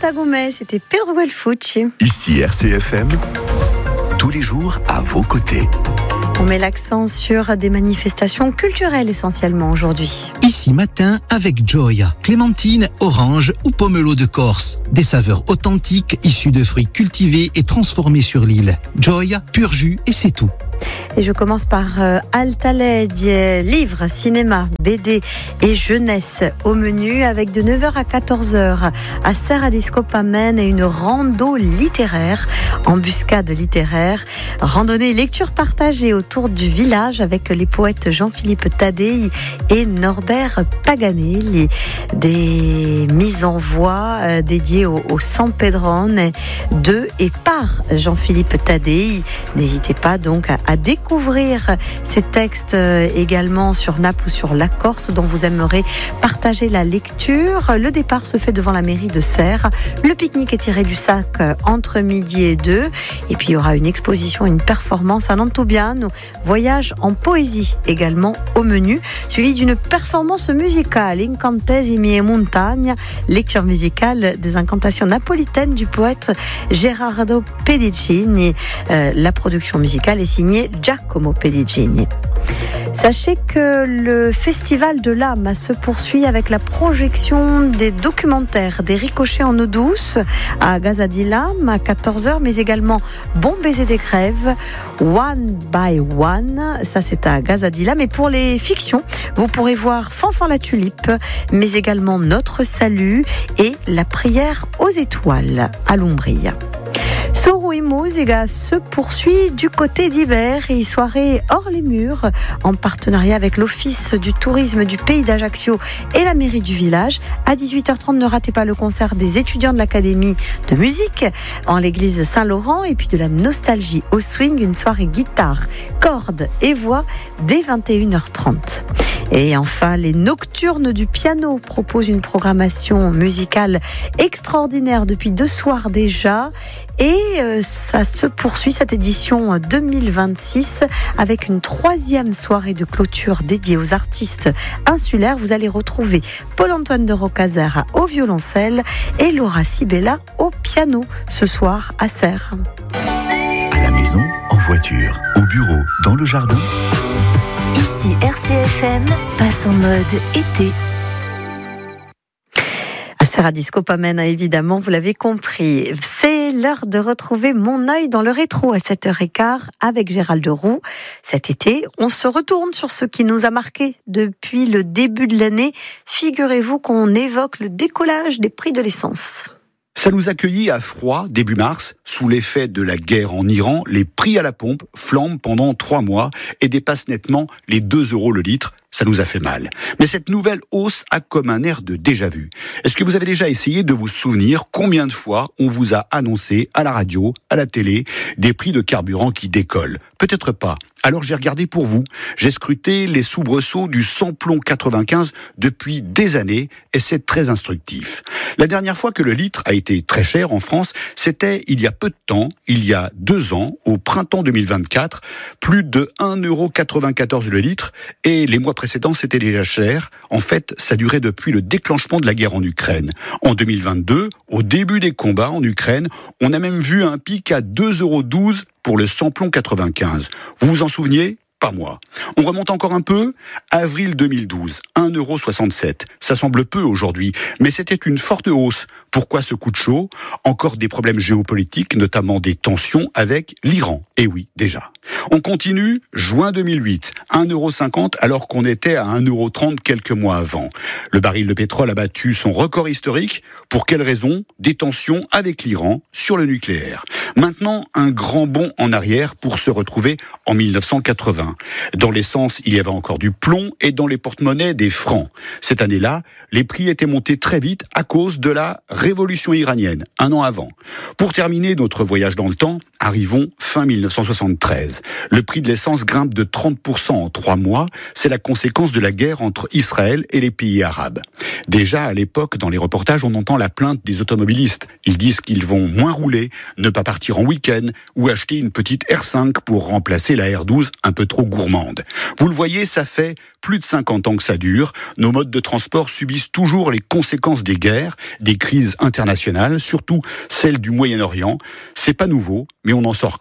Tagomé, c'était Pedro Belfucci. Ici RCFM, tous les jours à vos côtés. On met l'accent sur des manifestations culturelles essentiellement aujourd'hui. Ici matin avec Joya, clémentine, orange ou pomelo de Corse. Des saveurs authentiques issues de fruits cultivés et transformés sur l'île. Joya, pur jus et c'est tout. Et je commence par Altaledge, livres, cinéma, BD et jeunesse au menu avec de 9h à 14h à Serra di Scopamène et une rando littéraire, embuscade littéraire, randonnée et lecture partagée autour du village avec les poètes Jean-Philippe Taddei et Norbert Paganelli. Des mises en voix dédiées au San Pedrone de et par Jean-Philippe Taddei. N'hésitez pas donc à découvrir ces textes également sur Naples ou sur la Corse dont vous aimeriez partager la lecture. Le départ se fait devant la mairie de Serres. Le pique-nique est tiré du sac entre midi et 2. Et puis il y aura une exposition, une performance à Nantubiano. Voyage en poésie également au menu, suivi d'une performance musicale, Incantesimi e Montagne, lecture musicale des incantations napolitaines du poète Gerardo Pedicini. La production musicale est signée Giacomo Pedicini. Sachez que le Festival de l'âme se poursuit avec la projection des documentaires des ricochets en eau douce à Gazadilam à 14h, mais également Bon baiser des grèves, One by One, ça c'est à Gazadilam. Et pour les fictions, vous pourrez voir Fanfan la tulipe, mais également Notre salut et La prière aux étoiles à Lombrie. Soro et Musica se poursuit du côté d'Hiver et soirée hors les murs en partenariat avec l'Office du tourisme du pays d'Ajaccio et la mairie du village. À 18h30, ne ratez pas le concert des étudiants de l'Académie de musique en l'église Saint-Laurent et puis de la nostalgie au swing, une soirée guitare, cordes et voix dès 21h30. Et enfin, les Nocturnes du piano proposent une programmation musicale extraordinaire depuis 2 soirs déjà. Et ça se poursuit, cette édition 2026, avec une 3e soirée de clôture dédiée aux artistes insulaires. Vous allez retrouver Paul-Antoine de Rocazère au violoncelle et Laura Sibella au piano ce soir à Serres. À la maison, en voiture, au bureau, dans le jardin. Ici RCFM passe en mode été. À Serra di Scopamène, évidemment, vous l'avez compris. C'est l'heure de retrouver Mon œil dans le rétro à 7h15 avec Gérald Roux. Cet été, on se retourne sur ce qui nous a marqué depuis le début de l'année. Figurez-vous qu'on évoque le décollage des prix de l'essence. Ça nous accueillit à froid, début mars. Sous l'effet de la guerre en Iran, les prix à la pompe flambent pendant 3 mois et dépassent nettement les 2 € le litre. Ça nous a fait mal. Mais cette nouvelle hausse a comme un air de déjà-vu. Est-ce que vous avez déjà essayé de vous souvenir combien de fois on vous a annoncé à la radio, à la télé, des prix de carburant qui décollent ? Peut-être pas. Alors j'ai regardé pour vous. J'ai scruté les soubresauts du samplon 95 depuis des années et c'est très instructif. La dernière fois que le litre a été très cher en France, c'était il y a peu de temps, il y a 2 ans, au printemps 2024, plus de 1,94 € le litre et les mois précédents c'était déjà cher. En fait, ça durait depuis le déclenchement de la guerre en Ukraine. En 2022, au début des combats en Ukraine, on a même vu un pic à 2,12 € pour le samplon 95. Vous vous en souveniez ? Pas moi. On remonte encore un peu. Avril 2012, 1,67 €. Ça semble peu aujourd'hui, mais c'était une forte hausse. Pourquoi ce coup de chaud ? Encore des problèmes géopolitiques, notamment des tensions avec l'Iran. Et oui, déjà. On continue, juin 2008, 1,50 € alors qu'on était à 1,30 € quelques mois avant. Le baril de pétrole a battu son record historique. Pour quelle raison ? Des tensions avec l'Iran sur le nucléaire. Maintenant, un grand bond en arrière pour se retrouver en 1980. Dans l'essence, il y avait encore du plomb et dans les porte-monnaies des francs. Cette année-là, les prix étaient montés très vite à cause de la révolution iranienne, 1 an avant. Pour terminer notre voyage dans le temps, arrivons fin 1973. Le prix de l'essence grimpe de 30% en 3 mois. C'est la conséquence de la guerre entre Israël et les pays arabes. Déjà, à l'époque, dans les reportages, on entend la plainte des automobilistes. Ils disent qu'ils vont moins rouler, ne pas partir en week-end ou acheter une petite R5 pour remplacer la R12 un peu trop trop gourmande. Vous le voyez, ça fait plus de 50 ans que ça dure. Nos modes de transport subissent toujours les conséquences des guerres, des crises internationales, surtout celle du Moyen-Orient. C'est pas nouveau, mais on en sort quand ?